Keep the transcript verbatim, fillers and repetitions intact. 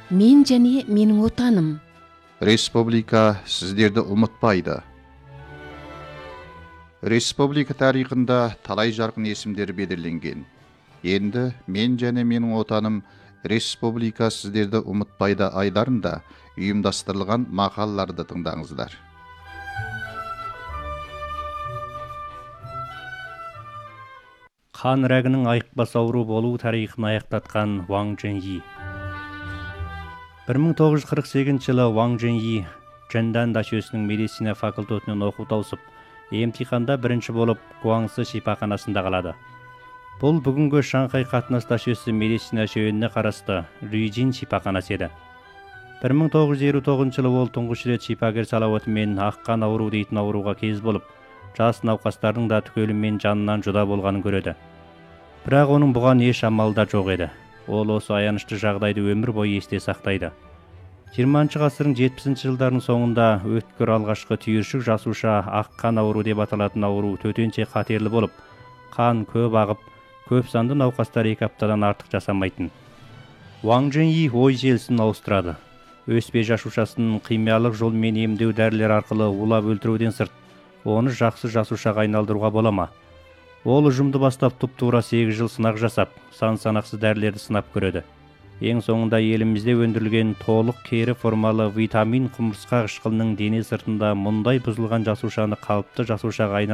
Мен және менің отаным. Республика сіздерді ұмытпайды. Республика тарихында талай жарқын есімдер белгіленген. Енді мен және менің отаным республика сіздерді ұмытпайды айларында ұйымдастырылған мақалаларды тыңдаңыздар. Қан рәгінің айықпас ауру болу тарихын аяқтатқан Ваң Чжэньи. бір мың тоғыз жүз қырық сегізінші жылы Ваң Чжэньи Чэндан дашөсінің медицина факультетінен оқу тауысып, емтиханда бірінші болып Гуаңсы шипаханасында қалады. Бұл бүгінгі Шанхай қатынас дашөсі медицина шөйініне қарасты Рюйджин шипаханасы еді. бір мың тоғыз жүз елу тоғызыншы жылы ол тұңғыш рет шипагер салауатымен аққан ауру дейтін ауруға кез болып, жас науқастардың да түгелімен жанынан жұда болғанын көреді. Бірақ оның бұған еш амалы да жоқ еді. Ол осы аянышты жағдайды өмір бойы есте сақтайды. жиырмасыншы ғасырдың жетпісінші жылдарының соңында өткір алғашқы түйіршік жасуша аққан ауру деп аталатын ауру төтенше қатерлі болып, қан көп ағып, көп санды науқастар екі аптадан артық жасамайтын. Ваң Чжэньи ой желісін ауыстырады. Өспе жасушасын химиялық жолмен емдеу дәрілер арқылы улап өлтіруден сырт, оны жақсы жасушаға айналдыруға бола ма? Ол ұжымды бастап тұп-тура сегіз жыл сынақ жасап, сан-санақсыз дәрілерді сынап көреді. Ең соңында елімізде өндірілген толық кері формалы витамин құмырсқа қышқылының дене сыртында мұндай бұзылған жасушаны қалыпты жасушаға айналдырады.